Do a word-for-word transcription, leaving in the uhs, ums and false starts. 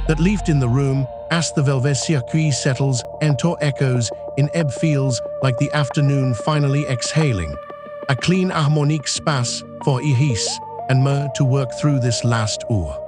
that left in the room, as the Velvecircuit settles, Enter echoes in ebb feels like the afternoon finally exhaling. A clean harmonique space for Ihis and me to work through this last hour.